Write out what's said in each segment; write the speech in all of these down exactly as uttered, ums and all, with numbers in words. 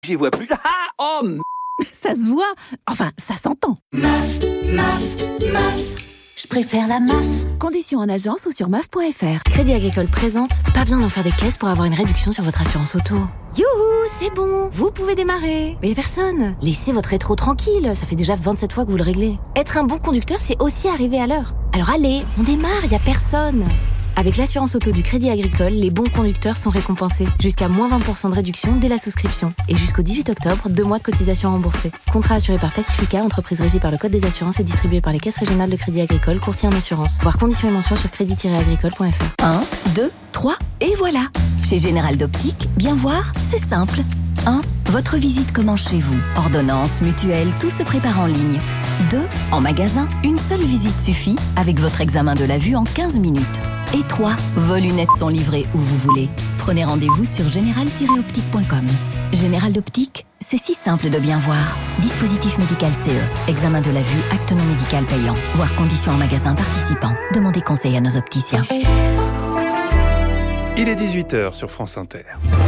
J'y vois plus. Ah, oh, m... Ça se voit. Enfin, ça s'entend. Meuf, meuf, meuf. Je préfère la meuf. Conditions en agence ou sur meuf point f r. Crédit Agricole présente. Pas besoin d'en faire des caisses pour avoir une réduction sur votre assurance auto. Youhou, c'est bon. Vous pouvez démarrer. Mais personne. Laissez votre rétro tranquille. Ça fait déjà vingt-sept fois que vous le réglez. Être un bon conducteur, c'est aussi arriver à l'heure. Alors allez, on démarre, y a personne. Avec l'assurance auto du Crédit Agricole, les bons conducteurs sont récompensés. Jusqu'à moins vingt pour cent de réduction dès la souscription. Et jusqu'au dix-huit octobre, deux mois de cotisation remboursée. Contrat assuré par Pacifica, entreprise régie par le Code des assurances et distribué par les caisses régionales de Crédit Agricole, courtier en assurance. Voir conditions et mentions sur crédit tiret agricole point f r. un, deux, trois, et voilà. Chez Général d'Optique, bien voir, c'est simple. un. Votre visite commence chez vous. Ordonnance, mutuelle, tout se prépare en ligne. deux. En magasin, une seule visite suffit avec votre examen de la vue en quinze minutes. Et trois. Vos lunettes sont livrées où vous voulez. Prenez rendez-vous sur général tiret optique point com. Général d'Optique, c'est si simple de bien voir. Dispositif médical C E. Examen de la vue, acte non médical payant. Voir conditions en magasin participant. Demandez conseil à nos opticiens. Il est dix-huit heures sur France Inter.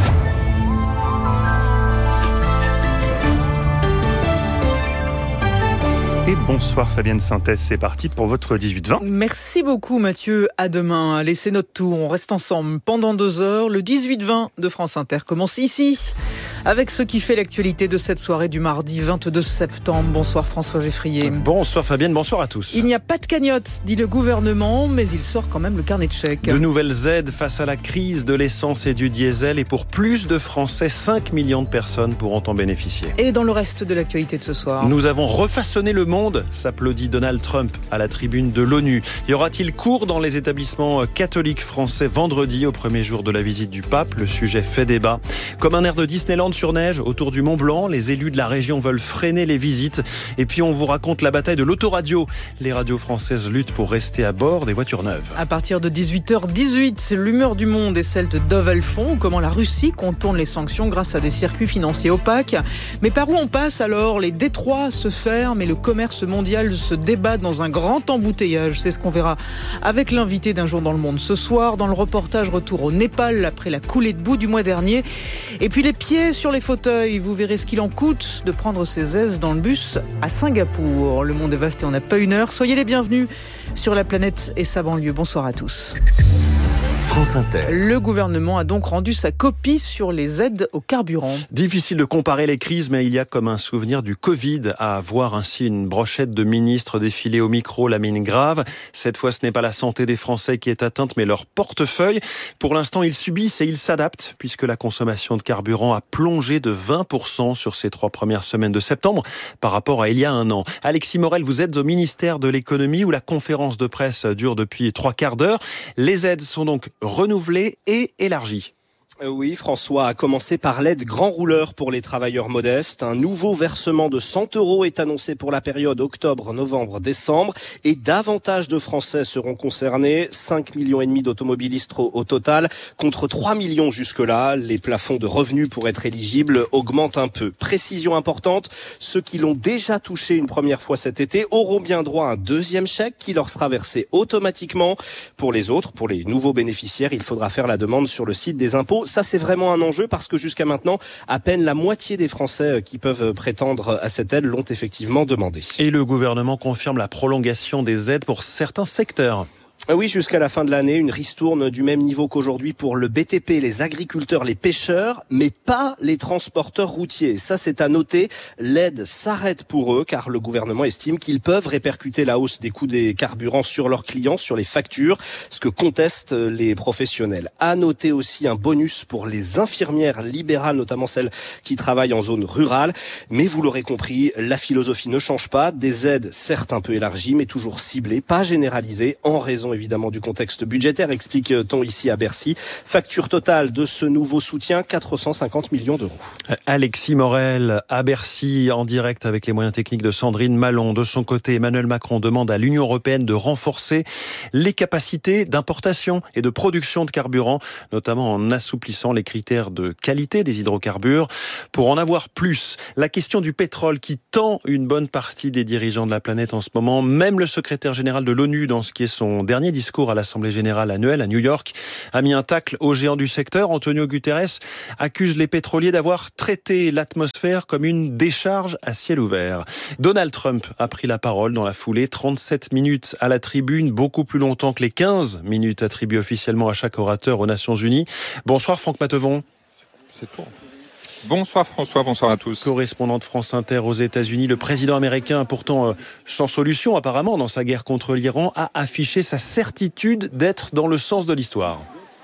Et bonsoir Fabienne Synthèse, c'est parti pour votre dix-huit vingt. Merci beaucoup Mathieu, à demain. Laissez notre tour, on reste ensemble pendant deux heures. Le dix-huit vingt de France Inter commence ici, avec ce qui fait l'actualité de cette soirée du mardi vingt-deux septembre. Bonsoir François Geffrier. Bonsoir Fabienne, bonsoir à tous. Il n'y a pas de cagnotte, dit le gouvernement, mais il sort quand même le carnet de chèques. De nouvelles aides face à la crise de l'essence et du diesel, et pour plus de Français, cinq millions de personnes pourront en bénéficier. Et dans le reste de l'actualité de ce soir, nous avons refaçonné le monde, s'applaudit Donald Trump à la tribune de l'ONU. Y aura-t-il cours dans les établissements catholiques français vendredi, au premier jour de la visite du pape? Le sujet fait débat. Comme un air de Disneyland sur neige autour du Mont Blanc, les élus de la région veulent freiner les visites. Et puis on vous raconte la bataille de l'autoradio. Les radios françaises luttent pour rester à bord des voitures neuves. À partir de dix-huit heures dix-huit, l'humeur du monde est celle de Dove Alphon, comment la Russie contourne les sanctions grâce à des circuits financiers opaques. Mais par où on passe alors? Les détroits se ferment et le commerce mondial se débat dans un grand embouteillage. C'est ce qu'on verra avec l'invité d'Un jour dans le monde ce soir. Dans le reportage, retour au Népal après la coulée de boue du mois dernier. Et puis les pieds sur les fauteuils. Vous verrez ce qu'il en coûte de prendre ses aises dans le bus à Singapour. Le monde est vaste et on n'a pas une heure. Soyez les bienvenus sur la planète et sa banlieue. Bonsoir à tous. France Inter. Le gouvernement a donc rendu sa copie sur les aides au carburant. Difficile de comparer les crises, mais il y a comme un souvenir du Covid à voir ainsi une brochette de ministres défiler au micro la mine grave. Cette fois, ce n'est pas la santé des Français qui est atteinte, mais leur portefeuille. Pour l'instant, ils subissent et ils s'adaptent, puisque la consommation de carburant a plongé de vingt pour cent sur ces trois premières semaines de septembre par rapport à il y a un an. Alexis Morel, vous êtes au ministère de l'économie où la conférence de presse dure depuis trois quarts d'heure. Les aides sont donc renouvelées et élargies. Oui, François, a commencé par l'aide grand rouleur pour les travailleurs modestes. Un nouveau versement de cent euros est annoncé pour la période octobre, novembre, décembre. Et davantage de Français seront concernés. cinq millions et demi d'automobilistes au, au total, contre trois millions jusque-là. Les plafonds de revenus pour être éligibles augmentent un peu. Précision importante, ceux qui l'ont déjà touché une première fois cet été auront bien droit à un deuxième chèque qui leur sera versé automatiquement. Pour les autres, pour les nouveaux bénéficiaires, il faudra faire la demande sur le site des impôts. Ça, c'est vraiment un enjeu parce que jusqu'à maintenant, à peine la moitié des Français qui peuvent prétendre à cette aide l'ont effectivement demandé. Et le gouvernement confirme la prolongation des aides pour certains secteurs. Oui, jusqu'à la fin de l'année, une ristourne du même niveau qu'aujourd'hui pour le B T P, les agriculteurs, les pêcheurs, mais pas les transporteurs routiers. Ça, c'est à noter. L'aide s'arrête pour eux car le gouvernement estime qu'ils peuvent répercuter la hausse des coûts des carburants sur leurs clients, sur les factures, ce que contestent les professionnels. À noter aussi un bonus pour les infirmières libérales, notamment celles qui travaillent en zone rurale. Mais vous l'aurez compris, la philosophie ne change pas. Des aides, certes un peu élargies, mais toujours ciblées, pas généralisées, en raison évidemment du contexte budgétaire, explique-t-on ici à Bercy. Facture totale de ce nouveau soutien, quatre cent cinquante millions d'euros. Alexis Morel à Bercy, en direct avec les moyens techniques de Sandrine Malon. De son côté, Emmanuel Macron demande à l'Union européenne de renforcer les capacités d'importation et de production de carburant, notamment en assouplissant les critères de qualité des hydrocarbures. Pour en avoir plus, la question du pétrole qui tend une bonne partie des dirigeants de la planète en ce moment, même le secrétaire général de l'ONU dans ce qui est son dernier dernier discours à l'Assemblée générale annuelle à New York a mis un tacle aux géants du secteur. Antonio Guterres accuse les pétroliers d'avoir traité l'atmosphère comme une décharge à ciel ouvert. Donald Trump a pris la parole dans la foulée, trente-sept minutes à la tribune, beaucoup plus longtemps que les quinze minutes attribuées officiellement à chaque orateur aux Nations Unies. Bonsoir Franck Mattevon. C'est toi. Bonsoir François, bonsoir à tous. Correspondant de France Inter aux États-Unis, le président américain, pourtant euh, sans solution apparemment dans sa guerre contre l'Iran, a affiché sa certitude d'être dans le sens de l'histoire.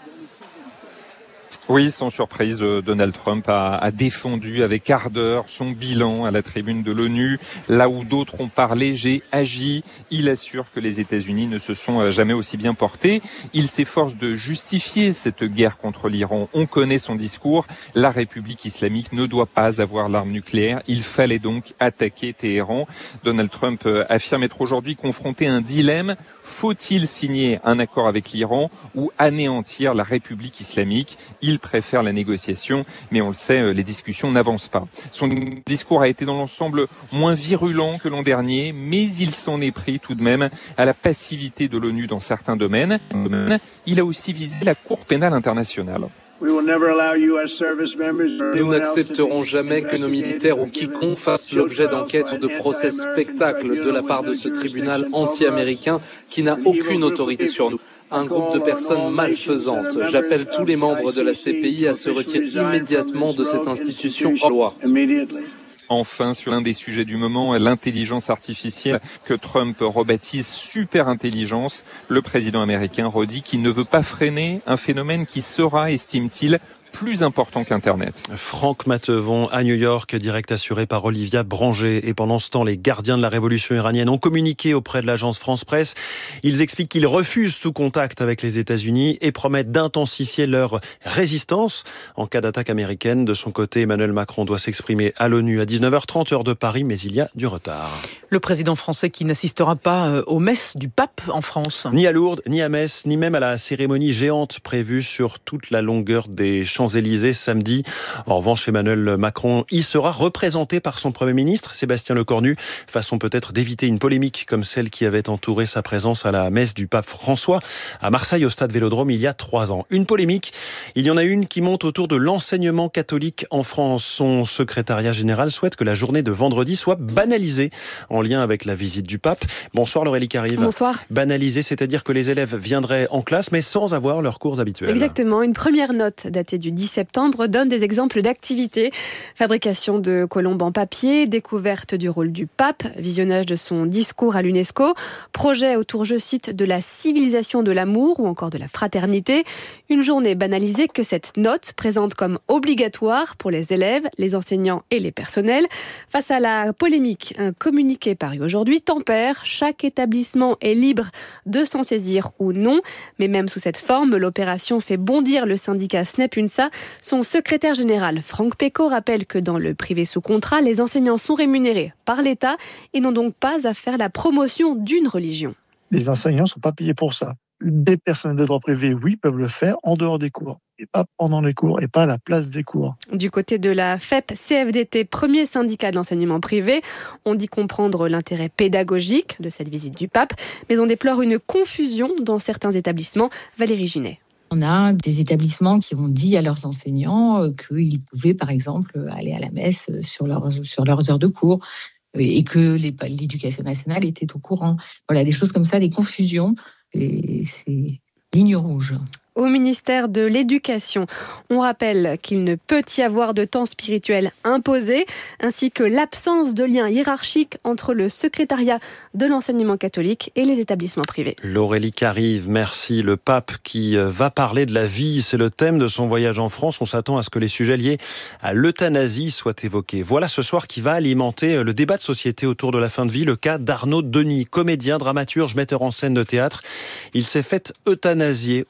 Oui, sans surprise, Donald Trump a, a défendu avec ardeur son bilan à la tribune de l'ONU. Là où d'autres ont parlé, j'ai agi. Il assure que les États-Unis ne se sont jamais aussi bien portés. Il s'efforce de justifier cette guerre contre l'Iran. On connaît son discours. La République islamique ne doit pas avoir l'arme nucléaire. Il fallait donc attaquer Téhéran. Donald Trump affirme être aujourd'hui confronté à un dilemme. Faut-il signer un accord avec l'Iran ou anéantir la République islamique ? Il préfère la négociation, mais on le sait, les discussions n'avancent pas. Son discours a été dans l'ensemble moins virulent que l'an dernier, mais il s'en est pris tout de même à la passivité de l'ONU dans certains domaines. Il a aussi visé la Cour pénale internationale. Nous n'accepterons jamais que nos militaires ou quiconque fassent l'objet d'enquêtes ou de procès spectacles de la part de ce tribunal anti-américain qui n'a aucune autorité sur nous. Un groupe de personnes malfaisantes. J'appelle tous les membres de la C P I à se retirer immédiatement de cette institution hors loi. Enfin, sur l'un des sujets du moment, l'intelligence artificielle que Trump rebaptise super-intelligence, le président américain redit qu'il ne veut pas freiner un phénomène qui sera, estime-t-il, plus important qu'Internet. Franck Mattevon à New York, direct assuré par Olivia Branger. Et pendant ce temps, les gardiens de la révolution iranienne ont communiqué auprès de l'agence France Presse. Ils expliquent qu'ils refusent tout contact avec les États-Unis et promettent d'intensifier leur résistance en cas d'attaque américaine. De son côté, Emmanuel Macron doit s'exprimer à l'ONU à dix-neuf heures trente heure de Paris, mais il y a du retard. Le président français qui n'assistera pas aux messes du pape en France. Ni à Lourdes, ni à Metz, ni même à la cérémonie géante prévue sur toute la longueur des Champs-Élysées samedi. En revanche, Emmanuel Macron y sera représenté par son Premier ministre, Sébastien Lecornu, façon peut-être d'éviter une polémique comme celle qui avait entouré sa présence à la messe du pape François à Marseille au stade Vélodrome il y a trois ans. Une polémique, il y en a une qui monte autour de l'enseignement catholique en France. Son secrétariat général souhaite que la journée de vendredi soit banalisée en lien avec la visite du pape. Bonsoir Laurélie Carive. Bonsoir. Banalisée, c'est-à-dire que les élèves viendraient en classe mais sans avoir leurs cours habituels. Exactement. Une première note datée du dix septembre donne des exemples d'activités. Fabrication de colombes en papier, découverte du rôle du pape, visionnage de son discours à l'UNESCO, projet autour, je cite, de la civilisation de l'amour ou encore de la fraternité. Une journée banalisée que cette note présente comme obligatoire pour les élèves, les enseignants et les personnels. Face à la polémique, un communiqué paru aujourd'hui tempère. Chaque établissement est libre de s'en saisir ou non. Mais même sous cette forme, l'opération fait bondir le syndicat SNEP U N S A. Son secrétaire général, Franck Pécaud, rappelle que dans le privé sous contrat, les enseignants sont rémunérés par l'État et n'ont donc pas à faire la promotion d'une religion. Les enseignants ne sont pas payés pour ça. Des personnels de droit privé, oui, peuvent le faire en dehors des cours, et pas pendant les cours, et pas à la place des cours. Du côté de la F E P C F D T, premier syndicat de l'enseignement privé, on dit comprendre l'intérêt pédagogique de cette visite du pape, mais on déplore une confusion dans certains établissements. Valérie Ginet. On a des établissements qui ont dit à leurs enseignants qu'ils pouvaient, par exemple, aller à la messe sur leurs, sur leurs heures de cours et que les, l'éducation nationale était au courant. Voilà, des choses comme ça, des confusions, et c'est ligne rouge. Au ministère de l'Éducation, on rappelle qu'il ne peut y avoir de temps spirituel imposé, ainsi que l'absence de lien hiérarchique entre le secrétariat de l'enseignement catholique et les établissements privés. Laurélie Carive, merci. Le pape qui va parler de la vie, c'est le thème de son voyage en France. On s'attend à ce que les sujets liés à l'euthanasie soient évoqués. Voilà ce soir qui va alimenter le débat de société autour de la fin de vie, le cas d'Arnaud Denis, comédien, dramaturge, metteur en scène de théâtre. Il s'est fait euthanasier aujourd'hui en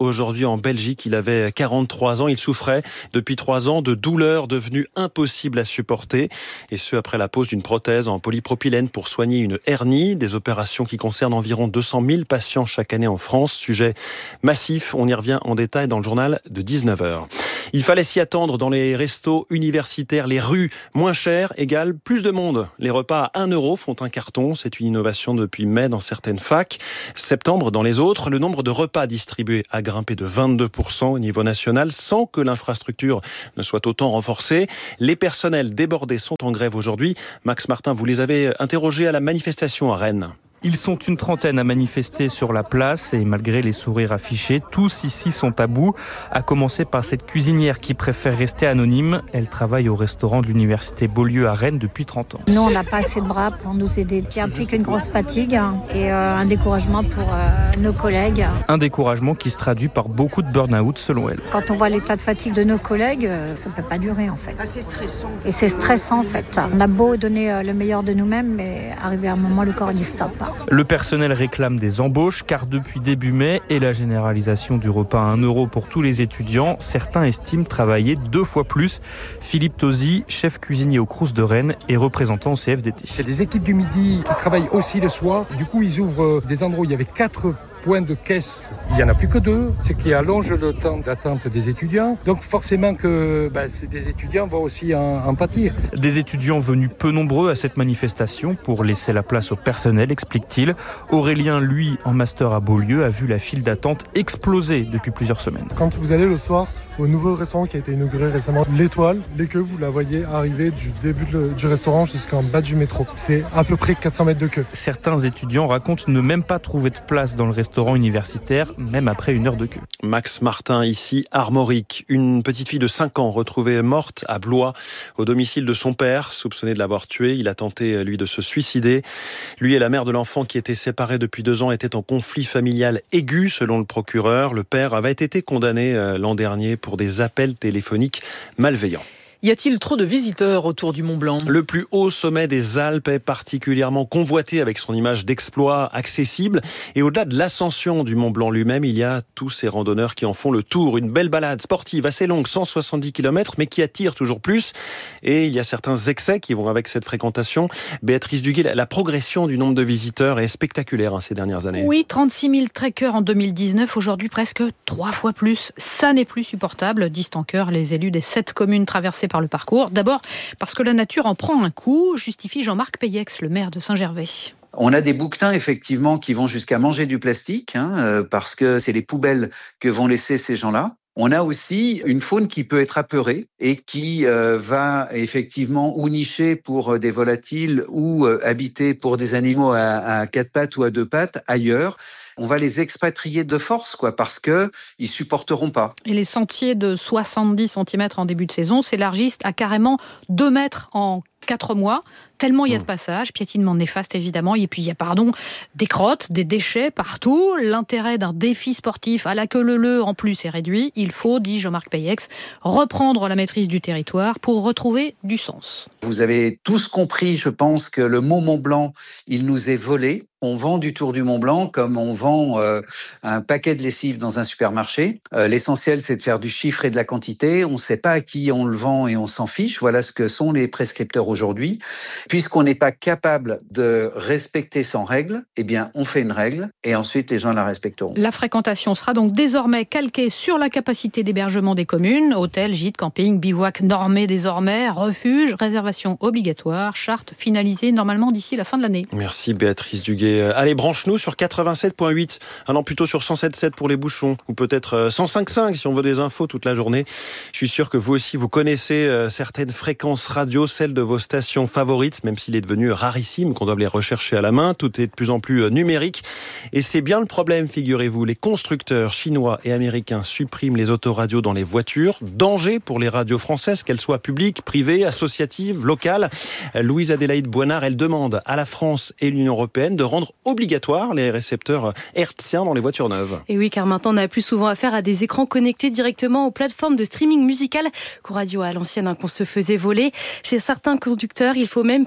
en Belgique. Il avait quarante-trois ans. Il souffrait depuis trois ans de douleurs devenues impossibles à supporter. Et ce, après la pose d'une prothèse en polypropylène pour soigner une hernie. Des opérations qui concernent environ deux cent mille patients chaque année en France. Sujet massif. On y revient en détail dans le journal de dix-neuf heures. Il fallait s'y attendre dans les restos universitaires, les rues moins chères égale plus de monde. Les repas à un euro font un carton. C'est une innovation depuis mai dans certaines facs. Septembre dans les autres, le nombre de repas distribués a grimpé de vingt-deux pour cent au niveau national sans que l'infrastructure ne soit autant renforcée. Les personnels débordés sont en grève aujourd'hui. Max Martin, vous les avez interrogés à la manifestation à Rennes. Ils sont une trentaine à manifester sur la place et malgré les sourires affichés, tous ici sont à bout, à commencer par cette cuisinière qui préfère rester anonyme. Elle travaille au restaurant de l'université Beaulieu à Rennes depuis trente ans. Nous, on n'a pas assez de bras pour nous aider, qui implique une grosse fatigue et euh, un découragement pour euh, nos collègues. Un découragement qui se traduit par beaucoup de burn-out selon elle. Quand on voit l'état de fatigue de nos collègues, euh, ça ne peut pas durer en fait. Ah, c'est stressant. Et c'est stressant en fait. On a beau donner euh, le meilleur de nous-mêmes, mais arrivé à un moment, le corps ne stoppe pas. Le personnel réclame des embauches car depuis début mai et la généralisation du repas à un euro pour tous les étudiants, certains estiment travailler deux fois plus. Philippe Tosi, chef cuisinier au Crous de Rennes et représentant au C F D T. C'est des équipes du midi qui travaillent aussi le soir. Du coup, ils ouvrent des endroits où il y avait quatre points de caisse, il n'y en a plus que deux, ce qui allonge le temps d'attente des étudiants. Donc forcément que bah, des étudiants vont aussi en, en pâtir. Des étudiants venus peu nombreux à cette manifestation pour laisser la place au personnel, explique-t-il. Aurélien, lui, en master à Beaulieu, a vu la file d'attente exploser depuis plusieurs semaines. Quand vous allez le soir au nouveau restaurant qui a été inauguré récemment, l'Étoile, dès que vous la voyez arriver du début de, du restaurant jusqu'en bas du métro, c'est à peu près quatre cents mètres de queue. Certains étudiants racontent ne même pas trouver de place dans le restaurant restaurant universitaire, même après une heure de queue. Max Martin, ici, Armorique. Une petite fille de cinq ans retrouvée morte à Blois, au domicile de son père, soupçonné de l'avoir tué. Il a tenté, lui, de se suicider. Lui et la mère de l'enfant, qui étaient séparés depuis deux ans, étaient en conflit familial aigu, selon le procureur. Le père avait été condamné l'an dernier pour des appels téléphoniques malveillants. Y a-t-il trop de visiteurs autour du Mont Blanc ? Le plus haut sommet des Alpes est particulièrement convoité avec son image d'exploit accessible. Et au-delà de l'ascension du Mont Blanc lui-même, il y a tous ces randonneurs qui en font le tour. Une belle balade sportive assez longue, cent soixante-dix kilomètres, mais qui attire toujours plus. Et il y a certains excès qui vont avec cette fréquentation. Béatrice Duguay, la progression du nombre de visiteurs est spectaculaire hein, ces dernières années. Oui, trente-six mille trekkers en deux mille dix-neuf, aujourd'hui presque trois fois plus. Ça n'est plus supportable, disent en chœur les élus des sept communes traversées par le parcours. D'abord parce que la nature en prend un coup, justifie Jean-Marc Payex, le maire de Saint-Gervais. On a des bouquetins effectivement qui vont jusqu'à manger du plastique, hein, euh, parce que c'est les poubelles que vont laisser ces gens-là. On a aussi une faune qui peut être apeurée et qui euh, va effectivement ou nicher pour des volatiles ou euh, habiter pour des animaux à, à quatre pattes ou à deux pattes ailleurs. On va les expatrier de force, quoi, parce que ils supporteront pas. Et les sentiers de soixante-dix centimètres en début de saison s'élargissent à carrément deux mètres en quatre mois. Tellement il y a de passages, piétinement néfaste évidemment, et puis il y a pardon des crottes, des déchets partout. L'intérêt d'un défi sportif à la queue leu-leu en plus est réduit. Il faut, dit Jean-Marc Payex, reprendre la maîtrise du territoire pour retrouver du sens. Vous avez tous compris, je pense, que le mot Mont Blanc, il nous est volé. On vend du Tour du Mont Blanc comme on vend euh, un paquet de lessive dans un supermarché. Euh, l'essentiel, c'est de faire du chiffre et de la quantité. On ne sait pas à qui on le vend et on s'en fiche. Voilà ce que sont les prescripteurs aujourd'hui. Puisqu'on n'est pas capable de respecter sans règle, eh bien, on fait une règle et ensuite les gens la respecteront. La fréquentation sera donc désormais calquée sur la capacité d'hébergement des communes. Hôtels, gîtes, camping, bivouac normés désormais, refuge, réservation obligatoire, charte finalisée normalement d'ici la fin de l'année. Merci Béatrice Duguay. Allez, branche-nous sur quatre-vingt-sept virgule huit. Ah non, plutôt sur cent sept virgule sept pour les bouchons. Ou peut-être cent cinq virgule cinq si on veut des infos toute la journée. Je suis sûr que vous aussi, vous connaissez certaines fréquences radio, celles de vos stations favorites, même s'il est devenu rarissime, qu'on doit les rechercher à la main. Tout est de plus en plus numérique. Et c'est bien le problème, figurez-vous. Les constructeurs chinois et américains suppriment les autoradios dans les voitures. Danger pour les radios françaises, qu'elles soient publiques, privées, associatives, locales. Louise Adélaïde Boinard, elle demande à la France et l'Union européenne de rendre obligatoire les récepteurs hertziens dans les voitures neuves. Et oui, car maintenant on a plus souvent affaire à des écrans connectés directement aux plateformes de streaming musical qu'aux radios à l'ancienne hein, qu'on se faisait voler. Chez certains conducteurs, il faut même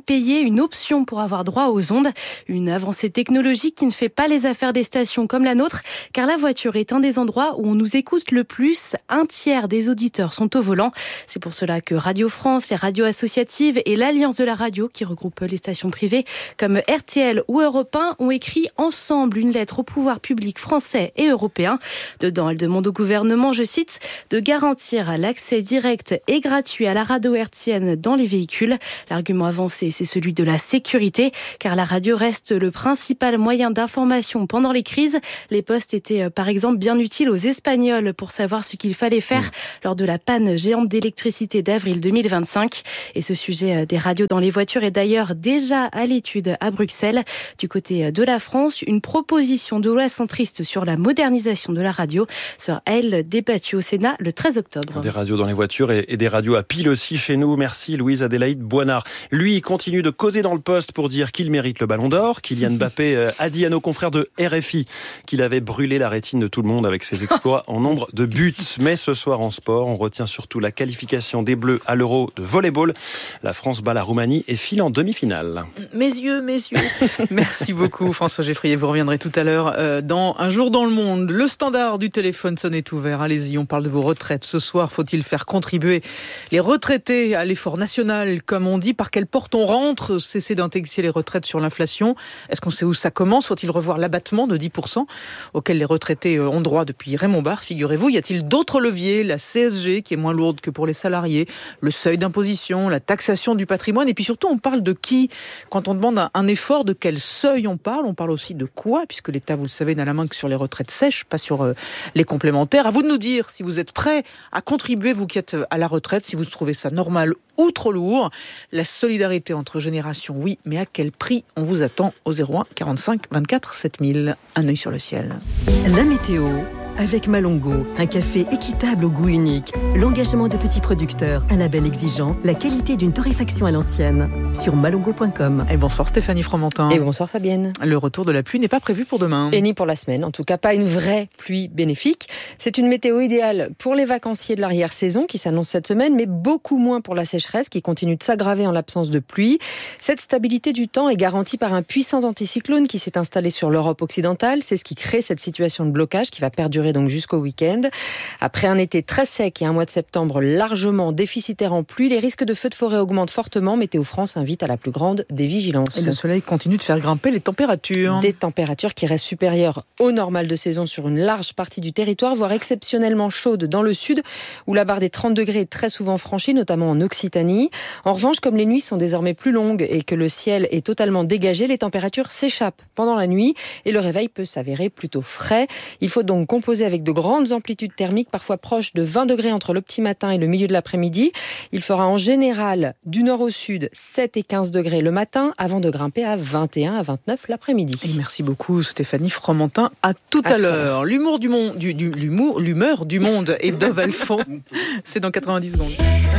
donc payer une option pour avoir droit aux ondes. Une avancée technologique qui ne fait pas les affaires des stations comme la nôtre, car la voiture est un des endroits où on nous écoute le plus. Un tiers des auditeurs sont au volant. C'est pour cela que Radio France, les radios associatives et l'Alliance de la radio, qui regroupe les stations privées comme R T L ou Europe un, ont écrit ensemble une lettre au pouvoir public français et européen. Dedans, elles demandent au gouvernement, je cite, de garantir l'accès direct et gratuit à la radio hertzienne dans les véhicules. L'argument avancé, c'est celui de la sécurité, car la radio reste le principal moyen d'information pendant les crises. Les postes étaient par exemple bien utiles aux Espagnols pour savoir ce qu'il fallait faire mmh. lors de la panne géante d'électricité d'avril deux mille vingt-cinq. Et ce sujet des radios dans les voitures est d'ailleurs déjà à l'étude à Bruxelles. Du côté de la France, une proposition de loi centriste sur la modernisation de la radio sera, elle, débattue au Sénat le treize octobre. Des radios dans les voitures et des radios à pile aussi chez nous. Merci Louise Adélaïde Boinard. Lui, il continue de causer dans le poste pour dire qu'il mérite le ballon d'or. Kylian Mbappé a dit à nos confrères de R F I qu'il avait brûlé la rétine de tout le monde avec ses exploits en nombre de buts. Mais ce soir en sport, on retient surtout la qualification des Bleus à l'Euro de volleyball. La France bat la Roumanie et file en demi-finale. Mes yeux, mes yeux. Merci beaucoup François Geffrier. Vous reviendrez tout à l'heure euh, dans Un jour dans le monde. Le standard du téléphone sonne est ouvert. Allez-y, on parle de vos retraites. Ce soir, faut-il faire contribuer les retraités à l'effort national, comme on dit? Par quelle porte on rentre? Cesser d'indexer les retraites sur l'inflation. Est-ce qu'on sait où ça commence? Faut-il revoir l'abattement de dix pour cent auquel les retraités ont droit depuis Raymond Barre, figurez-vous? Y a-t-il d'autres leviers? La C S G, qui est moins lourde que pour les salariés, le seuil d'imposition, la taxation du patrimoine, et puis surtout, on parle de qui? Quand on demande un effort, de quel seuil on parle? On parle aussi de quoi? Puisque l'État, vous le savez, n'a la main que sur les retraites sèches, pas sur euh, les complémentaires. À vous de nous dire si vous êtes prêts à contribuer, vous qui êtes à la retraite, si vous trouvez ça normal ou trop lourd. La solidarité entre générations, oui, mais à quel prix? On vous attend au zéro un quarante-cinq vingt-quatre sept mille. Un œil sur le ciel. La météo avec Malongo, un café équitable au goût unique, l'engagement de petits producteurs, un label exigeant, la qualité d'une torréfaction à l'ancienne. Sur malongo point com. Et bonsoir Stéphanie Fromentin. Et bonsoir Fabienne. Le retour de la pluie n'est pas prévu pour demain. Et ni pour la semaine, en tout cas pas une vraie pluie bénéfique. C'est une météo idéale pour les vacanciers de l'arrière-saison qui s'annonce cette semaine, mais beaucoup moins pour la sécheresse qui continue de s'aggraver en l'absence de pluie. Cette stabilité du temps est garantie par un puissant anticyclone qui s'est installé sur l'Europe occidentale. C'est ce qui crée cette situation de blocage qui va perdurer donc jusqu'au week-end. Après un été très sec et un mois de septembre largement déficitaire en pluie, les risques de feux de forêt augmentent fortement. Météo France invite à la plus grande des vigilances. Et le soleil continue de faire grimper les températures. Des températures qui restent supérieures au normal de saison sur une large partie du territoire, voire exceptionnellement chaudes dans le sud, où la barre des trente degrés est très souvent franchie, notamment en Occitanie. En revanche, comme les nuits sont désormais plus longues et que le ciel est totalement dégagé, les températures s'échappent pendant la nuit et le réveil peut s'avérer plutôt frais. Il faut donc composer avec de grandes amplitudes thermiques, parfois proches de vingt degrés entre le petit matin et le milieu de l'après-midi. Il fera en général du nord au sud sept et quinze degrés le matin, avant de grimper à vingt et un à vingt-neuf l'après-midi. Et merci beaucoup Stéphanie Fromentin. À tout à, à l'heure. Tout à l'humour du monde, du, du, l'humour, l'humeur du monde et Dove Alphon. C'est dans quatre-vingt-dix secondes.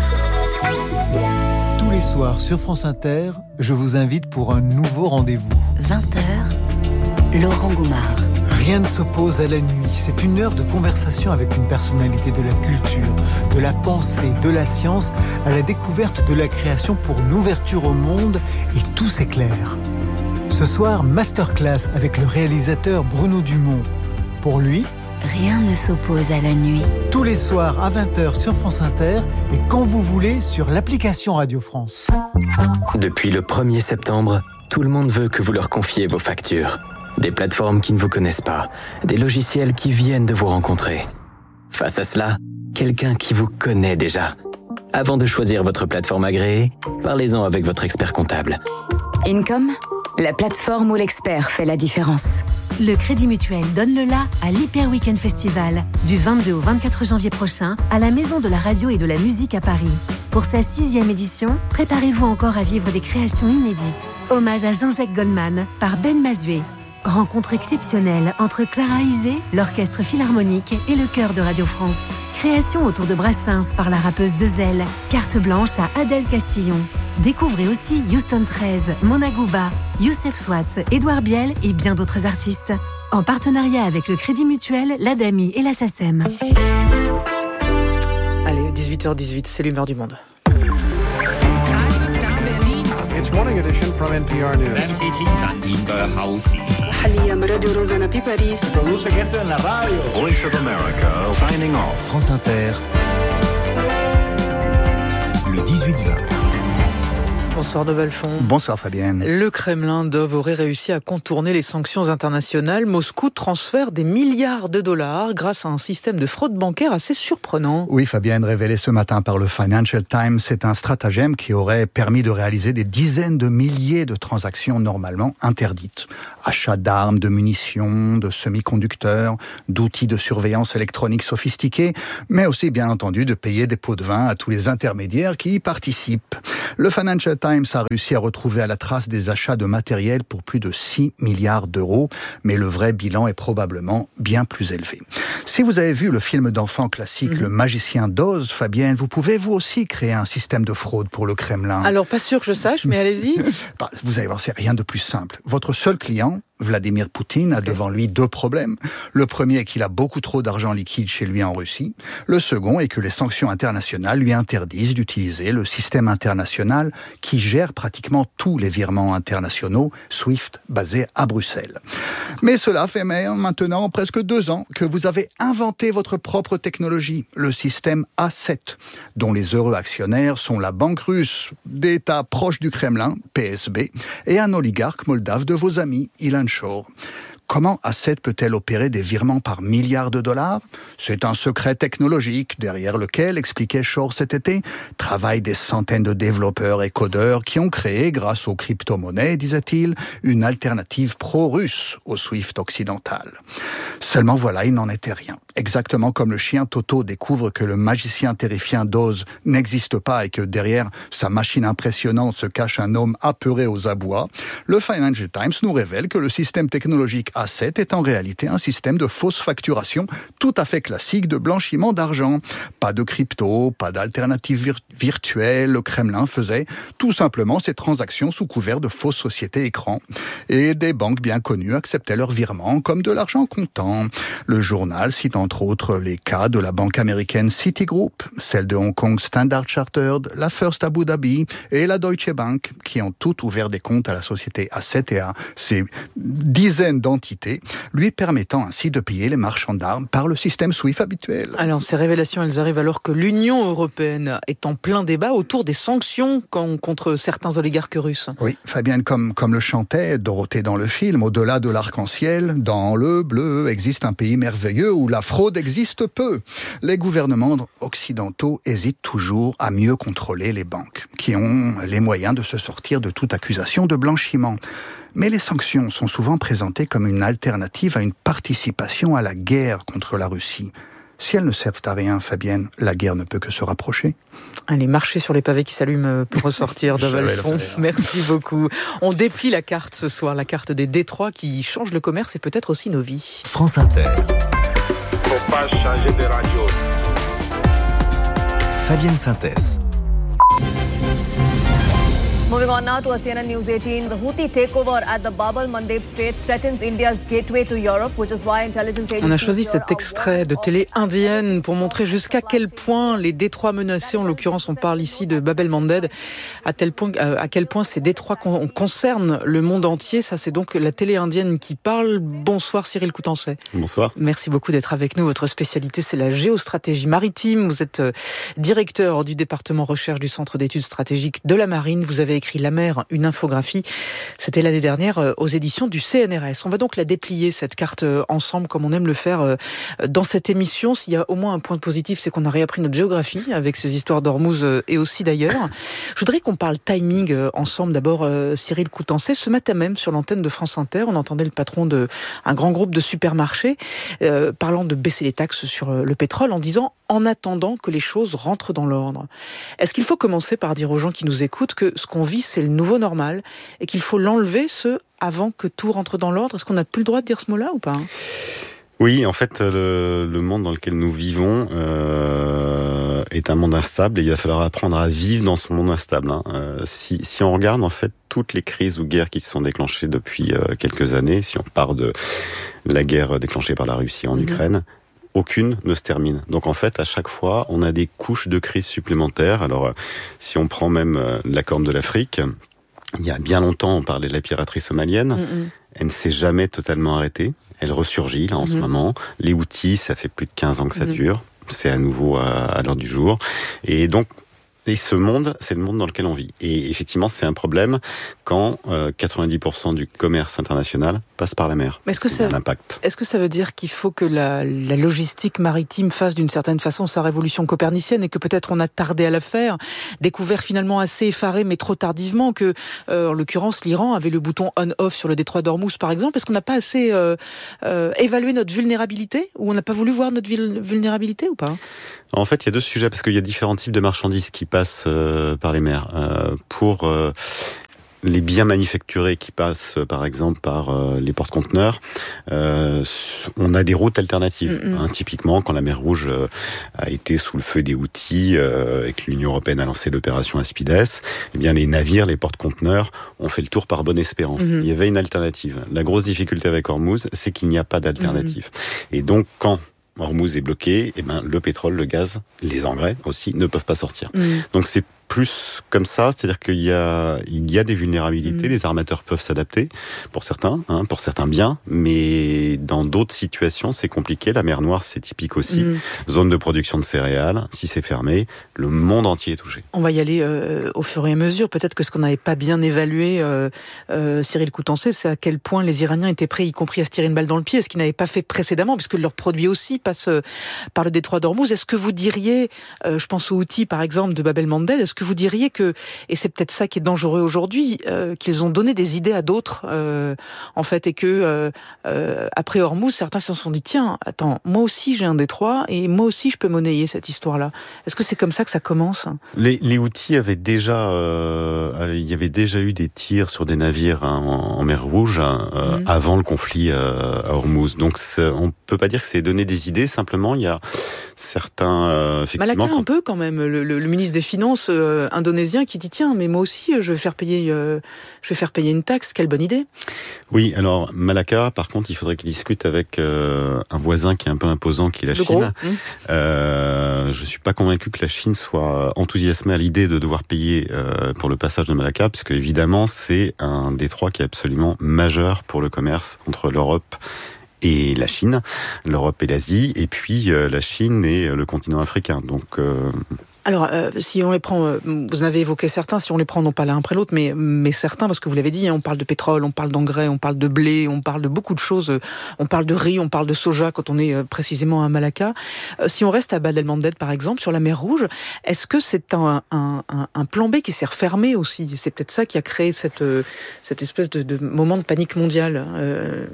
Tous les soirs sur France Inter, je vous invite pour un nouveau rendez-vous. vingt heures, Laurent Goumard. Rien ne s'oppose à la nuit. C'est une heure de conversation avec une personnalité de la culture, de la pensée, de la science, à la découverte de la création pour une ouverture au monde, et tout s'éclaire. Ce soir, masterclass avec le réalisateur Bruno Dumont. Pour lui, rien ne s'oppose à la nuit. Tous les soirs à vingt heures sur France Inter et quand vous voulez sur l'application Radio France. Depuis le premier septembre, tout le monde veut que vous leur confiez vos factures. Des plateformes qui ne vous connaissent pas, des logiciels qui viennent de vous rencontrer. Face à cela, quelqu'un qui vous connaît déjà. Avant de choisir votre plateforme agréée, parlez-en avec votre expert comptable. Income, la plateforme où l'expert fait la différence. Le Crédit Mutuel donne le la à l'Hyper Weekend Festival du vingt-deux au vingt-quatre janvier prochain à la Maison de la Radio et de la Musique à Paris. Pour sa sixième édition, préparez-vous encore à vivre des créations inédites. Hommage à Jean-Jacques Goldman par Ben Mazué. Rencontre exceptionnelle entre Clara Isé, l'Orchestre Philharmonique et le Chœur de Radio France. Création autour de Brassens par la rappeuse Dezel. Carte blanche à Adèle Castillon. Découvrez aussi Houston treize, Mona Gouba, Youssef Swatz, Édouard Biel et bien d'autres artistes. En partenariat avec le Crédit Mutuel, l'Adami et la SACEM. Allez, dix-huit heures dix-huit, c'est l'humeur du monde. It's one of edition from N P R News. Produce gente en la radio. Voice of America, signing off. France Inter, le dix-huit vingt. Bonsoir de Valfond. Bonsoir Fabienne. Le Kremlin Dov aurait réussi à contourner les sanctions internationales. Moscou transfère des milliards de dollars grâce à un système de fraude bancaire assez surprenant. Oui Fabienne, révélé ce matin par le Financial Times, c'est un stratagème qui aurait permis de réaliser des dizaines de milliers de transactions normalement interdites. Achat d'armes, de munitions, de semi-conducteurs, d'outils de surveillance électronique sophistiqués, mais aussi bien entendu de payer des pots de vin à tous les intermédiaires qui y participent. Le Financial Times a réussi à retrouver à la trace des achats de matériel pour plus de six milliards d'euros, mais le vrai bilan est probablement bien plus élevé. Si vous avez vu le film d'enfant classique mmh. Le Magicien d'Oz, Fabienne, vous pouvez vous aussi créer un système de fraude pour le Kremlin. Alors pas sûr que je sache, mais allez-y. bah, vous allez voir, c'est rien de plus simple. Votre seul client, Vladimir Poutine, a okay. devant lui deux problèmes. Le premier est qu'il a beaucoup trop d'argent liquide chez lui en Russie. Le second est que les sanctions internationales lui interdisent d'utiliser le système international qui gère pratiquement tous les virements internationaux, SWIFT, basé à Bruxelles. Mais cela fait maintenant presque deux ans que vous avez inventé votre propre technologie, le système A sept, dont les heureux actionnaires sont la banque russe d'État proche du Kremlin, P S B, et un oligarque moldave de vos amis, Ilan Shor. Comment A sept peut-elle opérer des virements par milliards de dollars ? C'est un secret technologique derrière lequel, expliquait Shor cet été, travaillent des centaines de développeurs et codeurs qui ont créé, grâce aux crypto-monnaies, disait-il, une alternative pro-russe au SWIFT occidental. Seulement voilà, il n'en était rien. Exactement comme le chien Toto découvre que le magicien terrifiant d'Oz n'existe pas et que derrière sa machine impressionnante se cache un homme apeuré aux abois, le Financial Times nous révèle que le système technologique A sept est en réalité un système de fausse facturation tout à fait classique de blanchiment d'argent. Pas de crypto, pas d'alternative vir- virtuelle, le Kremlin faisait tout simplement ses transactions sous couvert de fausses sociétés écrans. Et des banques bien connues acceptaient leurs virements comme de l'argent comptant. Le journal cite entre autres les cas de la banque américaine Citigroup, celle de Hong Kong Standard Chartered, la First Abu Dhabi et la Deutsche Bank, qui ont toutes ouvert des comptes à la société A sept et à ses dizaines d'entités, lui permettant ainsi de payer les marchands d'armes par le système SWIFT habituel. Alors ces révélations, elles arrivent alors que l'Union européenne est en plein débat autour des sanctions contre certains oligarques russes. Oui, Fabienne, comme, comme le chantait Dorothée dans le film, au-delà de l'arc-en-ciel, dans le bleu existe un pays merveilleux où la fraude existe peu. Les gouvernements occidentaux hésitent toujours à mieux contrôler les banques, qui ont les moyens de se sortir de toute accusation de blanchiment. Mais les sanctions sont souvent présentées comme une alternative à une participation à la guerre contre la Russie. Si elles ne servent à rien, Fabienne, la guerre ne peut que se rapprocher. Allez, marcher sur les pavés qui s'allument pour ressortir de Valfond. Merci beaucoup. On déplie la carte ce soir, la carte des détroits qui change le commerce et peut-être aussi nos vies. France Inter. Faut pas changer de radio. Fabienne Synthèse. Moving on now to a C N N News eighteen, the Houthi takeover at the Bab el-Mandeb Strait threatens India's gateway to Europe, which is why intelligence agencies... On a choisi cet extrait de télé indienne pour montrer jusqu'à quel point les détroits menacés, en l'occurrence on parle ici de Bab el-Mandeb, à, tel point, à quel point ces détroits con- concernent le monde entier. Ça c'est donc la télé indienne qui parle. Bonsoir Cyril Coutancet. Bonsoir. Merci beaucoup d'être avec nous. Votre spécialité c'est la géostratégie maritime. Vous êtes directeur du département recherche du Centre d'études stratégiques de la Marine. Vous avez écrit La mer, une infographie. C'était l'année dernière aux éditions du C N R S. On va donc la déplier, cette carte, ensemble, comme on aime le faire dans cette émission. S'il y a au moins un point positif, c'est qu'on a réappris notre géographie avec ces histoires d'Ormuz et aussi d'ailleurs. Je voudrais qu'on parle timing ensemble. D'abord, Cyril Coutancet. Ce matin même, sur l'antenne de France Inter, on entendait le patron d'un grand groupe de supermarchés euh, parlant de baisser les taxes sur le pétrole en disant en attendant que les choses rentrent dans l'ordre. Est-ce qu'il faut commencer par dire aux gens qui nous écoutent que ce qu'on vit, c'est le nouveau normal et qu'il faut l'enlever, ce avant que tout rentre dans l'ordre? Est-ce qu'on n'a plus le droit de dire ce mot-là ou pas? Oui, en fait, le, le monde dans lequel nous vivons euh, est un monde instable et il va falloir apprendre à vivre dans ce monde instable. Hein. Euh, si, si on regarde en fait toutes les crises ou guerres qui se sont déclenchées depuis euh, quelques années, si on part de la guerre déclenchée par la Russie en mmh. Ukraine, aucune ne se termine. Donc en fait, à chaque fois, on a des couches de crise supplémentaires. Alors, si on prend même la Corne de l'Afrique, Il y a bien longtemps, on parlait de la piraterie somalienne. Mm-hmm. Elle ne s'est jamais totalement arrêtée. Elle ressurgit là en mm-hmm. ce moment. Les Houthis, ça fait plus de quinze ans que ça mm-hmm. dure. C'est à nouveau à, à l'heure du jour. Et donc, et ce monde, c'est le monde dans lequel on vit. Et effectivement, c'est un problème quand euh, quatre-vingt-dix pour cent du commerce international passe par la mer. Mais est-ce que ça, un impact. Est-ce que ça veut dire qu'il faut que la, la logistique maritime fasse d'une certaine façon sa révolution copernicienne et que peut-être on a tardé à la faire, découvert finalement assez effaré mais trop tardivement que, euh, en l'occurrence, l'Iran avait le bouton on-off sur le détroit d'Ormuz par exemple. Est-ce qu'on n'a pas assez euh, euh, évalué notre vulnérabilité ou on n'a pas voulu voir notre vulnérabilité ou pas ? En fait, il y a deux sujets, parce qu'il y a différents types de marchandises qui passent euh, par les mers. Euh, pour euh, les biens manufacturés qui passent, par exemple, par euh, les porte-conteneurs, euh, on a des routes alternatives. Mm-hmm. Hein, typiquement, quand la mer Rouge euh, a été sous le feu des Houthis euh, et que l'Union européenne a lancé l'opération Aspides, eh bien, les navires, les porte-conteneurs ont fait le tour par Bonne-Espérance. Mm-hmm. Il y avait une alternative. La grosse difficulté avec Ormuz, c'est qu'il n'y a pas d'alternative. Mm-hmm. Et donc, quand Ormuz est bloqué, eh ben, le pétrole, le gaz, les engrais aussi ne peuvent pas sortir. Mmh. Donc c'est plus comme ça, c'est-à-dire qu'il y a, il y a des vulnérabilités, mmh. les armateurs peuvent s'adapter pour certains, hein, pour certains biens, mais dans d'autres situations, c'est compliqué. La mer Noire, c'est typique aussi. Mmh. Zone de production de céréales, si c'est fermé, le monde entier est touché. On va y aller euh, au fur et à mesure. Peut-être que ce qu'on n'avait pas bien évalué, euh, euh, Cyril Coutancé, c'est à quel point les Iraniens étaient prêts, y compris à se tirer une balle dans le pied, ce qu'ils n'avaient pas fait précédemment, puisque leurs produits aussi passent euh, par le détroit d'Ormuz. Est-ce que vous diriez, euh, je pense aux Houthis par exemple de Bab el-Mandeb, est-ce que vous diriez que, et c'est peut-être ça qui est dangereux aujourd'hui, euh, qu'ils ont donné des idées à d'autres, euh, en fait, et que euh, euh, après Ormuz, certains se sont dit, tiens, attends, moi aussi j'ai un détroit, et moi aussi je peux monnayer cette histoire-là. Est-ce que c'est comme ça que ça commence ? Les, les Houthis avaient déjà, euh, il y avait déjà eu des tirs sur des navires hein, en, en mer Rouge euh, mmh. avant le conflit euh, à Ormuz. Donc on peut pas dire que c'est donné des idées, simplement il y a certains euh, effectivement. Malaka un peu quand même, le, le, le ministre des Finances euh, indonésien qui dit tiens, mais moi aussi je vais faire payer, euh, je vais faire payer une taxe. Quelle bonne idée. Oui, alors Malaka, par contre, il faudrait qu'il discute avec euh, un voisin qui est un peu imposant, qui est la le Chine. Gros. Mmh. Euh, je suis pas convaincu que la Chine soit enthousiasmée à l'idée de devoir payer euh, pour le passage de Malaka, puisque évidemment c'est un détroit qui est absolument majeur pour le commerce entre l'Europe et la Chine, l'Europe et l'Asie, et puis euh, la Chine et le continent africain. Donc euh, Alors, euh, si on les prend, euh, vous en avez évoqué certains, si on les prend non pas l'un après l'autre, mais, mais certains, parce que vous l'avez dit, hein, on parle de pétrole, on parle d'engrais, on parle de blé, on parle de beaucoup de choses, euh, on parle de riz, on parle de soja quand on est euh, précisément à Malaka. Euh, si on reste à Bab el-Mandeb, par exemple, sur la mer Rouge, est-ce que c'est un, un, un, un plan B qui s'est refermé aussi ? C'est peut-être ça qui a créé cette, euh, cette espèce de, de moment de panique mondiale. Euh,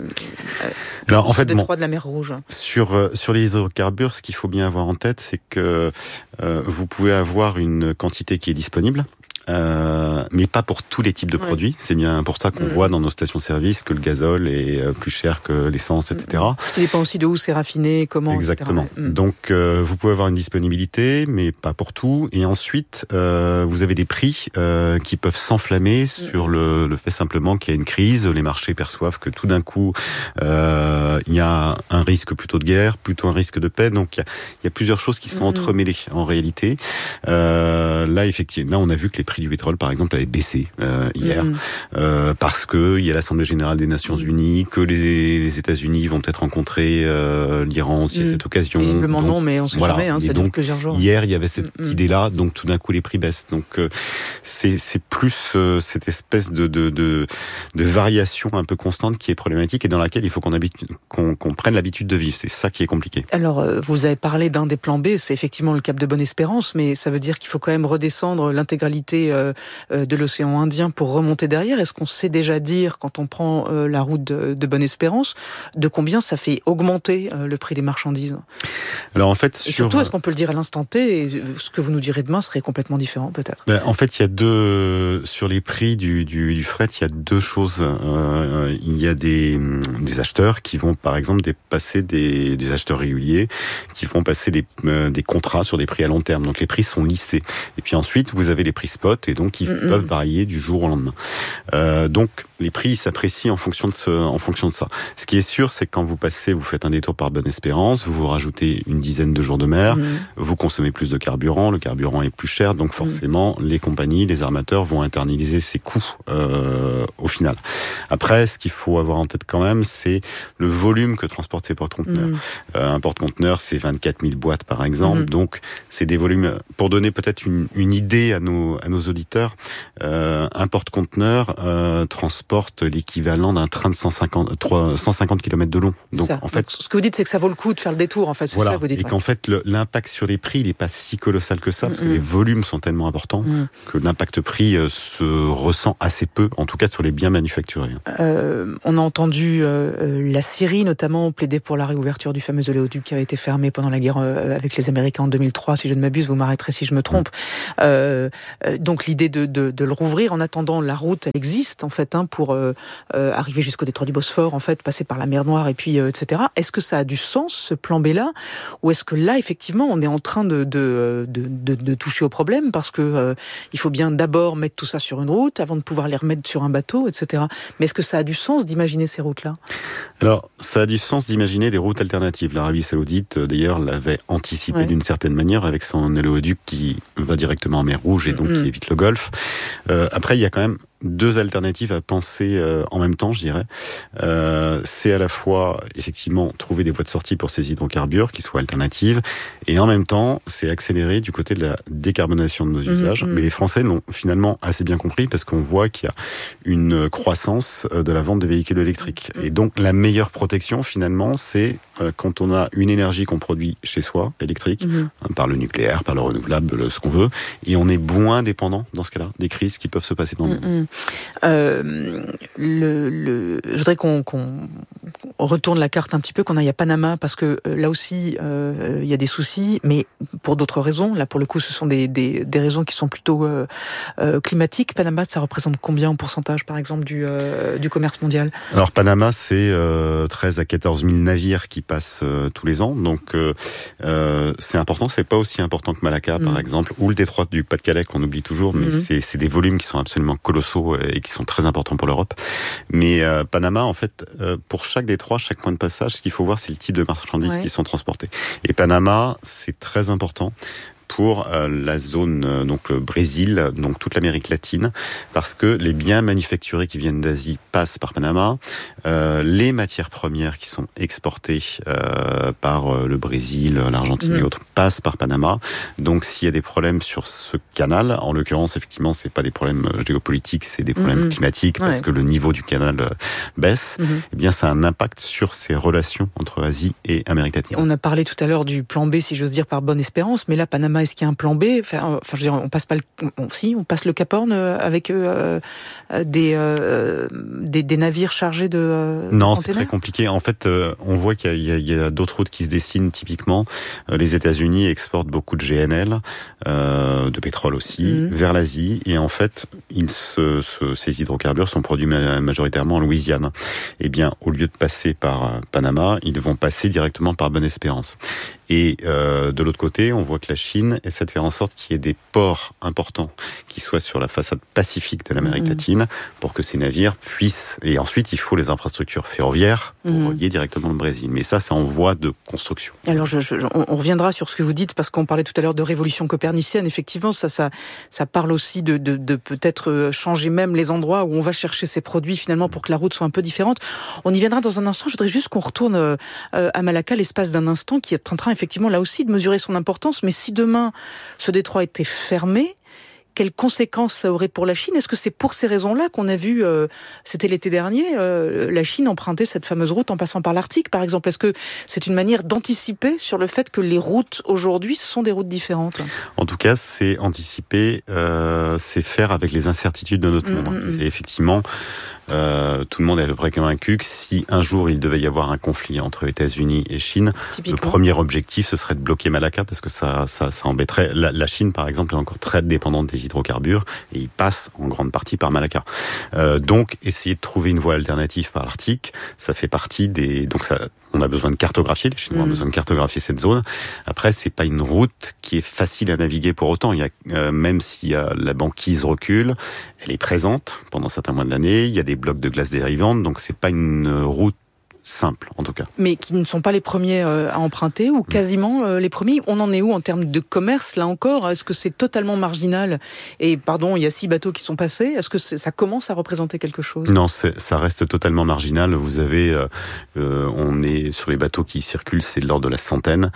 Alors, en fait, détroit bon, de la mer Rouge. Sur, euh, sur les hydrocarbures, ce qu'il faut bien avoir en tête, c'est que euh, vous pouvez avoir une quantité qui est disponible, euh, mais pas pour tous les types de ouais. produits. C'est bien pour ça qu'on mmh. voit dans nos stations-service que le gazole est plus cher que l'essence, et cetera. Ça dépend aussi de où c'est raffiné, comment, exactement. et cetera. Mmh. Donc, euh, vous pouvez avoir une disponibilité, mais pas pour tout. Et ensuite, euh, vous avez des prix euh, qui peuvent s'enflammer mmh. sur le, le fait simplement qu'il y a une crise. Les marchés perçoivent que tout d'un coup, euh, il y a un risque plutôt de guerre, plutôt un risque de paix. Donc, il y a, il y a plusieurs choses qui sont mmh. entremêlées en réalité. Euh, là, effectivement, là, on a vu que les prix du pétrole, par exemple, avait baissé euh, hier, mmh. euh, parce que il y a l'Assemblée générale des Nations Unies, que les, les États-Unis vont peut-être rencontrer euh, l'Iran aussi mmh. à cette occasion. Visiblement donc, non, mais on ne sait voilà. jamais, hein, ça dure plusieurs jours. Hier, il y avait cette mmh. idée-là, donc tout d'un coup, les prix baissent. Donc, euh, c'est, c'est plus euh, cette espèce de, de, de, de variation un peu constante qui est problématique et dans laquelle il faut qu'on, habitue, qu'on, qu'on prenne l'habitude de vivre. C'est ça qui est compliqué. Alors, euh, vous avez parlé d'un des plans B, c'est effectivement le cap de Bonne-Espérance, mais ça veut dire qu'il faut quand même redescendre l'intégralité euh, de l'océan Indien pour remonter derrière. Est-ce qu'on sait déjà dire, quand on prend euh, la route de, de Bonne-Espérance, de combien ça fait augmenter euh, le prix des marchandises ? Alors en fait, et sur... surtout, est-ce qu'on peut le dire à l'instant T, et ce que vous nous direz demain serait complètement différent peut-être ? Ben, en fait, il y a deux... Sur les prix du, du, du fret, il y a deux choses. Euh, il y a des, des acheteurs qui vont, par exemple, passer des, des acheteurs réguliers, qui vont passer des, euh, des contrats sur des prix à long terme. Donc les prix sont lissés. Et puis ensuite, vous avez les prix spot spot et donc ils Mm-mm. peuvent varier du jour au lendemain. Euh, donc les prix s'apprécient en fonction de ce, en fonction de ça. Ce qui est sûr, c'est que quand vous passez, vous faites un détour par Bonne-Espérance, vous vous rajoutez une dizaine de jours de mer, Mm. vous consommez plus de carburant, le carburant est plus cher, donc forcément mm. les compagnies, les armateurs vont internaliser ces coûts euh, au final. Après, ce qu'il faut avoir en tête quand même, c'est le volume que transportent ces porte-conteneurs. Mm. Euh, un porte-conteneur, c'est vingt-quatre mille boîtes par exemple, mm. donc c'est des volumes. Pour donner peut-être une, une idée à nos, à nos auditeurs, euh, un porte-conteneur euh, transporte l'équivalent d'un train de cent cinquante, cent cinquante kilomètres de long. Donc ça. en fait, donc, ce que vous dites, c'est que ça vaut le coup de faire le détour. En fait, c'est voilà. ça que vous dites. Et ouais. qu'en fait, le, l'impact sur les prix, il n'est pas si colossal que ça, parce mm-hmm. que les volumes sont tellement importants mm. que l'impact prix euh, se ressent assez peu, en tout cas sur les biens manufacturés. Euh, on a entendu euh, la Syrie, notamment, plaider pour la réouverture du fameux oléoduc qui avait été fermé pendant la guerre euh, avec les Américains en deux mille trois, si je ne m'abuse, vous m'arrêterez si je me trompe. Mm. Euh, euh, donc l'idée de, de, de le rouvrir, en attendant, la route, elle existe en fait, hein, pour euh, euh, arriver jusqu'au détroit du Bosphore, en fait, passer par la mer Noire et puis euh, et cetera. Est-ce que ça a du sens, ce plan B-là, ou est-ce que là, effectivement, on est en train de, de, de, de, de toucher au problème parce que euh, il faut bien d'abord mettre tout ça sur une route avant de pouvoir les remettre sur un bateau, et cetera. Mais est-ce que ça a du sens d'imaginer ces routes-là ? Alors, ça a du sens d'imaginer des routes alternatives. L'Arabie Saoudite, d'ailleurs, l'avait anticipé ouais. d'une certaine manière avec son oléoduc qui va directement en mer Rouge et donc mmh. qui évite le Golfe. Euh, après, il y a quand même deux alternatives à penser euh, en même temps, je dirais. Euh, c'est à la fois, effectivement, trouver des voies de sortie pour ces hydrocarbures qui soient alternatives, et en même temps, c'est accélérer du côté de la décarbonation de nos mmh, usages. Mmh. Mais les Français l'ont finalement assez bien compris, parce qu'on voit qu'il y a une croissance de la vente de véhicules électriques. Mmh. Et donc, la meilleure protection, finalement, c'est euh, quand on a une énergie qu'on produit chez soi, électrique, mmh. hein, par le nucléaire, par le renouvelable, ce qu'on veut, et on est moins dépendant, dans ce cas-là, des crises qui peuvent se passer dans le monde. Mmh. Euh, le, le, je voudrais qu'on, qu'on retourne la carte un petit peu, qu'on aille à Panama, parce que euh, là aussi, euh, il y a des soucis, mais pour d'autres raisons. Là, pour le coup, ce sont des, des, des raisons qui sont plutôt euh, euh, climatiques. Panama, ça représente combien en pourcentage, par exemple, du, euh, du commerce mondial ? Alors, Panama, c'est euh, treize à quatorze mille navires qui passent euh, tous les ans. Donc, euh, euh, c'est important. C'est pas aussi important que Malacca, mmh. par exemple, ou le détroit du Pas-de-Calais, qu'on oublie toujours, mais mmh. c'est, c'est des volumes qui sont absolument colossaux et qui sont très importants pour l'Europe. Mais euh, Panama, en fait, euh, pour chaque détroit, chaque point de passage, ce qu'il faut voir, c'est le type de marchandises ouais. qui sont transportées. Et Panama, c'est très important pour euh, la zone, euh, donc le Brésil, donc toute l'Amérique latine, parce que les biens manufacturés qui viennent d'Asie passent par Panama. Euh, les matières premières qui sont exportées euh, par euh, le Brésil, l'Argentine mmh. et autres passent par Panama. Donc s'il y a des problèmes sur ce canal, en l'occurrence, effectivement, c'est pas des problèmes géopolitiques, c'est des problèmes mmh. climatiques, parce ouais. que le niveau du canal euh, baisse. Mmh. Eh bien, ça a un impact sur ces relations entre Asie et Amérique latine. On a parlé tout à l'heure du plan B, si j'ose dire, par Bonne-Espérance, mais là, Panama, est-ce qu'il y a un plan B ? Enfin, enfin je veux dire, on passe pas le, on, si, on passe le Cap Horn avec euh, des, euh, des des navires chargés de. Euh, non, de c'est très compliqué. En fait, euh, on voit qu'il y a, il y a d'autres routes qui se dessinent. Typiquement, euh, les États-Unis exportent beaucoup de G N L, euh, de pétrole aussi, mmh. vers l'Asie, et en fait, ils se, se, ces hydrocarbures sont produits majoritairement en Louisiane. Eh bien, au lieu de passer par Panama, ils vont passer directement par Bonne-Espérance. Et euh, de l'autre côté, on voit que la Chine essaie de faire en sorte qu'il y ait des ports importants qui soient sur la façade pacifique de l'Amérique mmh. latine pour que ces navires puissent... Et ensuite, il faut les infrastructures ferroviaires pour mmh. relier directement le Brésil. Mais ça, c'est en voie de construction. Alors, je, je, on reviendra sur ce que vous dites, parce qu'on parlait tout à l'heure de révolution copernicienne. Effectivement, ça, ça, ça parle aussi de, de, de peut-être changer même les endroits où on va chercher ces produits, finalement, pour que la route soit un peu différente. On y viendra dans un instant. Je voudrais juste qu'on retourne euh, à Malacca, l'espace d'un instant, qui est en train, effectivement, là aussi, de mesurer son importance. Mais si demain, ce détroit était fermé, quelles conséquences ça aurait pour la Chine ? Est-ce que c'est pour ces raisons-là qu'on a vu, euh, c'était l'été dernier, euh, la Chine emprunter cette fameuse route en passant par l'Arctique, par exemple ? Est-ce que c'est une manière d'anticiper sur le fait que les routes aujourd'hui, ce sont des routes différentes ? En tout cas, c'est anticiper, euh, c'est faire avec les incertitudes de notre mmh, monde. Mmh. C'est effectivement... euh, tout le monde est à peu près convaincu que si un jour il devait y avoir un conflit entre États-Unis et Chine, le premier objectif ce serait de bloquer Malacca parce que ça, ça, ça embêterait. La, la Chine, par exemple, est encore très dépendante des hydrocarbures et il passe en grande partie par Malacca. Euh, donc, essayer de trouver une voie alternative par l'Arctique, ça fait partie des. Donc, ça, on a besoin de cartographier. Les Chinois mmh. ont besoin de cartographier cette zone. Après, c'est pas une route qui est facile à naviguer pour autant. Il y a, euh, même si euh, la banquise recule, elle est présente pendant certains mois de l'année. Il y a des blocs de glace dérivantes, donc c'est pas une route simple, en tout cas. Mais qui ne sont pas les premiers à emprunter, ou quasiment euh, les premiers. On en est où en termes de commerce, là encore? Est-ce que c'est totalement marginal? Et pardon, il y a six bateaux qui sont passés. Est-ce que c'est, ça commence à représenter quelque chose? Non, c'est, ça reste totalement marginal. Vous avez, euh, euh, on est sur les bateaux qui circulent, c'est de l'ordre de la centaine.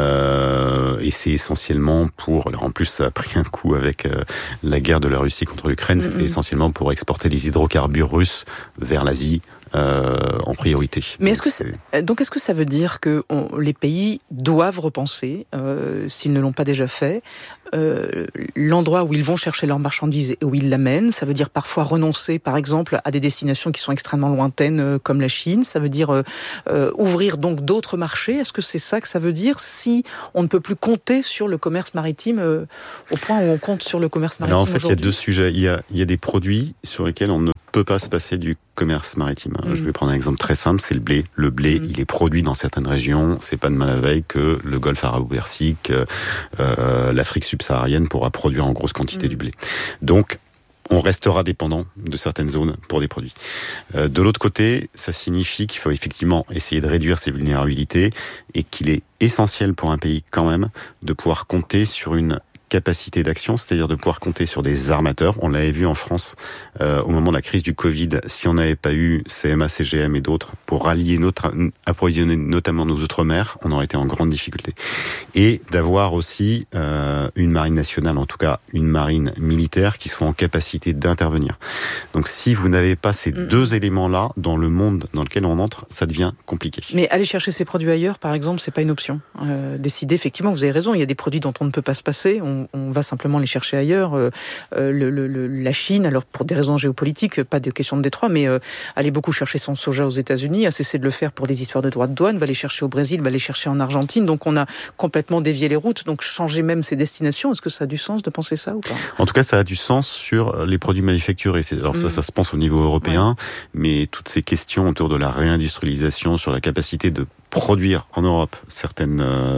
Euh, et c'est essentiellement pour... Alors en plus, ça a pris un coup avec euh, la guerre de la Russie contre l'Ukraine. Mm-hmm. C'était essentiellement pour exporter les hydrocarbures russes vers l'Asie, Euh, en priorité. Mais est-ce que c'est... donc est-ce que ça veut dire que on, les pays doivent repenser, euh, s'ils ne l'ont pas déjà fait, euh, l'endroit où ils vont chercher leurs marchandises et où ils l'amènent? Ça veut dire parfois renoncer, par exemple, à des destinations qui sont extrêmement lointaines, euh, comme la Chine. Ça veut dire euh, euh, ouvrir donc d'autres marchés. Est-ce que c'est ça que ça veut dire, si on ne peut plus compter sur le commerce maritime euh, au point où on compte sur le commerce maritime? Non, en fait, aujourd'hui? il y a deux sujets. Il y a, il y a des produits sur lesquels on ne peut pas se passer du commerce maritime. Mmh. Je vais prendre un exemple très simple, c'est le blé. Le blé, mmh. il est produit dans certaines régions. C'est pas de mal à veille que le golfe arabo-persique, euh, l'Afrique subsaharienne pourra produire en grosse quantité mmh. du blé. Donc, on restera dépendant de certaines zones pour des produits. Euh, de l'autre côté, ça signifie qu'il faut effectivement essayer de réduire ses vulnérabilités et qu'il est essentiel pour un pays quand même de pouvoir compter sur une capacité d'action, c'est-à-dire de pouvoir compter sur des armateurs. On l'avait vu en France euh, au moment de la crise du Covid. Si on n'avait pas eu C M A, C G M et d'autres pour rallier notre, approvisionner notamment nos outre-mer, on aurait été en grande difficulté. Et d'avoir aussi euh, une marine nationale, en tout cas une marine militaire qui soit en capacité d'intervenir. Donc si vous n'avez pas ces mmh. deux éléments-là dans le monde dans lequel on entre, ça devient compliqué. Mais aller chercher ces produits ailleurs, par exemple, c'est pas une option. Euh, décider, effectivement, vous avez raison, il y a des produits dont on ne peut pas se passer. On on va simplement les chercher ailleurs. Euh, le, le, la Chine, alors pour des raisons géopolitiques, pas de question de détroit, mais euh, aller beaucoup chercher son soja aux États-Unis, a cessé de le faire pour des histoires de droits de douane, va les chercher au Brésil, va les chercher en Argentine. Donc on a complètement dévié les routes, donc changer même ses destinations. Est-ce que ça a du sens de penser ça ou pas? En tout cas, ça a du sens sur les produits manufacturés. Alors mmh. ça, ça se pense au niveau européen, ouais. mais toutes ces questions autour de la réindustrialisation, sur la capacité de produire en Europe certaines,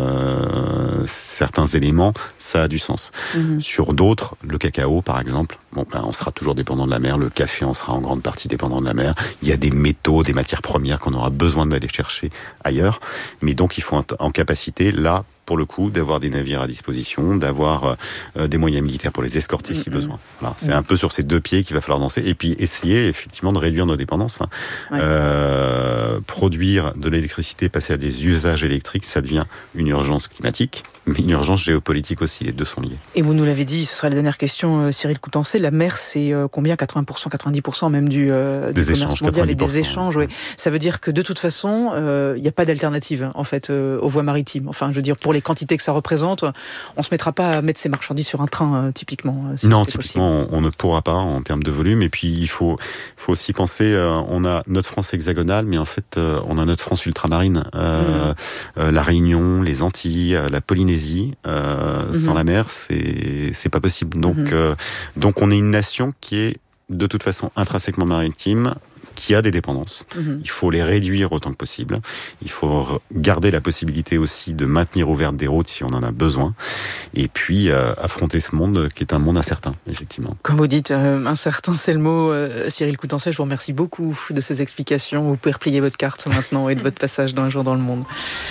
euh, certains éléments, ça a du sens. Mmh. Sur d'autres, le cacao par exemple, bon, ben, on sera toujours dépendant de la mer, le café on sera en grande partie dépendant de la mer, il y a des métaux, des matières premières qu'on aura besoin d'aller chercher ailleurs, mais donc il faut en, en capacité, là, pour le coup, d'avoir des navires à disposition, d'avoir euh, des moyens militaires pour les escorter si mmh. besoin. Voilà, c'est mmh. un peu sur ces deux pieds qu'il va falloir danser, et puis essayer effectivement de réduire nos dépendances. Hein. Ouais. Euh, produire de l'électricité, passer à des usages électriques, ça devient une urgence climatique, mais une urgence géopolitique aussi, les deux sont liés. Et vous nous l'avez dit, ce sera la dernière question, euh, Cyril Coutançais, la mer c'est euh, combien, quatre-vingts pour cent, quatre-vingt-dix pour cent même du, euh, du commerce échanges, mondial et des échanges. Ouais. Ça veut dire que de toute façon, il euh, n'y a pas d'alternative en fait euh, aux voies maritimes. Enfin, je veux dire, pour les quantités que ça représente, on ne se mettra pas à mettre ses marchandises sur un train, euh, typiquement. Si non, typiquement, on, on ne pourra pas en termes de volume. Et puis, il faut, faut aussi penser, euh, on a notre France hexagonale, mais en fait, euh, on a notre France ultramarine. Euh, mmh. euh, la Réunion, les Antilles, la Polynésie, euh, mmh. sans la mer, c'est, c'est pas possible. Donc, mmh. euh, donc, on est une nation qui est de toute façon intrinsèquement maritime, qui a des dépendances. Mmh. Il faut les réduire autant que possible. Il faut garder la possibilité aussi de maintenir ouvertes des routes si on en a besoin. Et puis, euh, affronter ce monde qui est un monde incertain, effectivement. Comme vous dites, euh, incertain, c'est le mot. Euh, Cyril Coutançais, je vous remercie beaucoup de ces explications. Vous pouvez replier votre carte maintenant et de votre passage d'un jour dans le monde.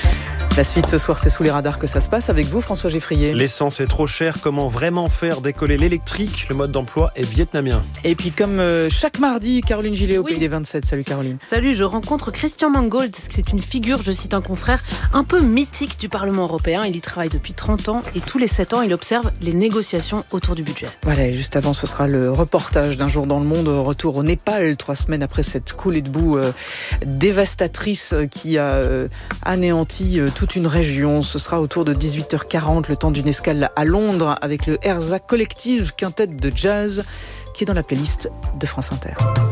La suite ce soir, c'est sous les radars que ça se passe avec vous, François Geffrier. L'essence est trop chère. Comment vraiment faire décoller l'électrique? Le mode d'emploi est vietnamien. Et puis, comme euh, chaque mardi, Caroline Gillet au oui. Pays des vingt-sept. Salut Caroline. Salut, je rencontre Christian Mangold. C'est une figure, je cite un confrère, un peu mythique du Parlement européen. Il y travaille depuis trente ans et tous les sept ans, il observe les négociations autour du budget. Voilà, et juste avant, ce sera le reportage d'un jour dans le monde. Retour au Népal, trois semaines après cette coulée de boue euh, dévastatrice qui a euh, anéanti euh, toute une région. Ce sera autour de dix-huit heures quarante, le temps d'une escale à Londres avec le Erza Collective, quintette de jazz qui est dans la playlist de France Inter.